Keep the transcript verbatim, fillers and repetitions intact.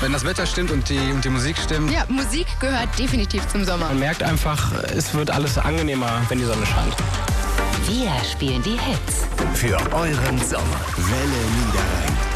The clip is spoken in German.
Wenn das Wetter stimmt und die, und die Musik stimmt. Ja, Musik gehört definitiv zum Sommer. Man merkt einfach, es wird alles angenehmer, wenn die Sonne scheint. Wir spielen die Hits. Für euren Sommer. Welle Niederrhein.